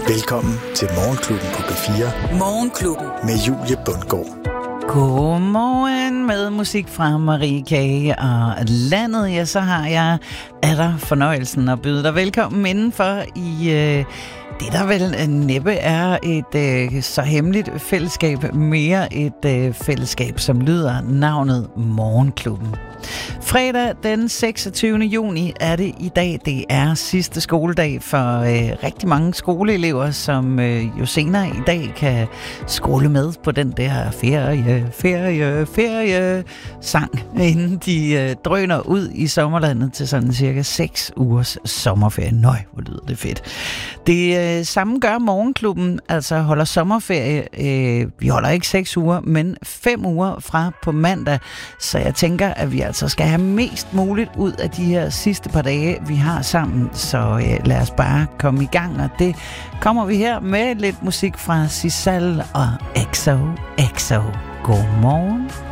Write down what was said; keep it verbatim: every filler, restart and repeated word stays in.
Velkommen til Morgenklubben på P fire. Morgenklubben. Med Julie Bundgaard. Godmorgen med musik fra Marie K. og landet. Ja, så har jeg er der fornøjelsen at byde dig velkommen indenfor i øh, det, der vel næppe er et øh, så hemmeligt fællesskab, mere et øh, fællesskab, som lyder navnet Morgenklubben. Fredag den seksogtyvende juni er det i dag. Det er sidste skoledag for øh, rigtig mange skoleelever, som øh, jo senere i dag kan skole med på den der ferie, ferie, ferie sang, inden de øh, drøner ud i sommerlandet til sådan cirka seks ugers sommerferie. Nøj, hvor lyder det fedt. Det øh, samme gør Morgenklubben, altså holder sommerferie. Øh, vi holder ikke seks uger, men fem uger fra på mandag, så jeg tænker, at vi altså skal have mest muligt ud af de her sidste par dage, vi har sammen. Så øh, lad os bare komme i gang, og det kommer vi her med lidt musik fra Sisal og X O X O. Godmorgen.